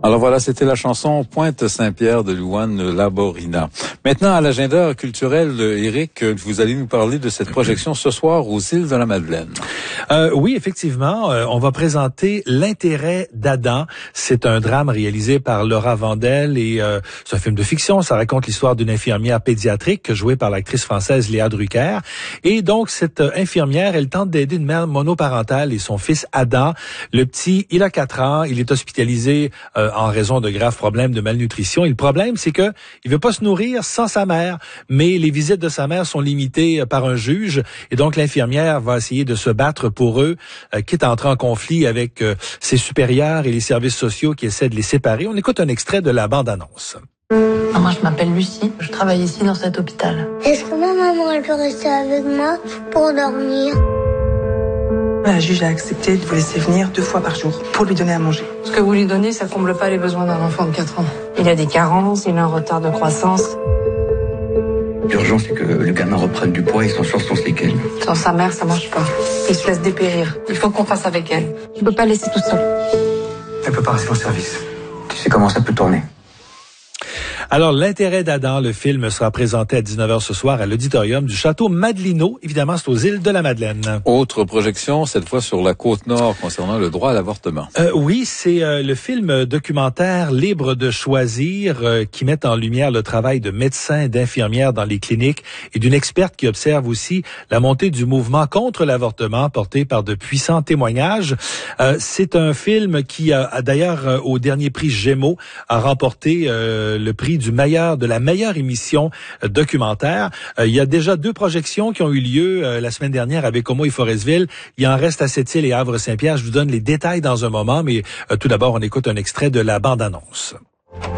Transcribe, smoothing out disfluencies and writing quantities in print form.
Alors voilà, c'était la chanson Pointe-Saint-Pierre de Louane Laborina. Maintenant, à l'agenda culturel, Éric, vous allez nous parler de cette projection ce soir aux Îles de la Madeleine. Oui, effectivement, on va présenter L'intérêt d'Adam. C'est un drame réalisé par Laura Vandel et c'est un film de fiction. Ça raconte l'histoire d'une infirmière pédiatrique jouée par l'actrice française Léa Drucker. Et donc, cette infirmière, elle tente d'aider une mère monoparentale et son fils Adam. Le petit, il a 4 ans, il est hospitalisé en raison de graves problèmes de malnutrition. Et le problème, c'est que il veut pas se nourrir sans sa mère, mais les visites de sa mère sont limitées par un juge. Et donc, l'infirmière va essayer de se battre pour eux, quitte à entrer en conflit avec ses supérieurs et les services sociaux qui essaient de les séparer. On écoute un extrait de la bande-annonce. Moi, je m'appelle Lucie. Je travaille ici dans cet hôpital. Est-ce que ma maman, elle peut rester avec moi pour dormir? La juge a accepté de vous laisser venir 2 fois par jour pour lui donner à manger. Ce que vous lui donnez, ça comble pas les besoins d'un enfant de 4 ans. Il a des carences, il a un retard de croissance. L'urgence, c'est que le gamin reprenne du poids et s'en sorte sans séquelles. Sans sa mère, ça marche pas. Il se laisse dépérir. Il faut qu'on fasse avec elle. Je peux pas laisser tout seul. Elle peut pas rester en service. Tu sais comment ça peut tourner. Alors, L'intérêt d'Adam, le film sera présenté à 19h ce soir à l'auditorium du Château Madelino. Évidemment, c'est aux Îles de la Madeleine. Autre projection, cette fois sur la Côte-Nord, concernant le droit à l'avortement. Oui, c'est le film documentaire Libre de choisir qui met en lumière le travail de médecins et d'infirmières dans les cliniques et d'une experte qui observe aussi la montée du mouvement contre l'avortement porté par de puissants témoignages. C'est un film qui a d'ailleurs, au dernier prix Gémeaux, a remporté le prix de la meilleure émission documentaire. Il y a déjà 2 projections qui ont eu lieu la semaine dernière avec Homo et Forestville. Il en reste à Sept-Îles et Havre-Saint-Pierre. Je vous donne les détails dans un moment, mais tout d'abord, on écoute un extrait de la bande-annonce.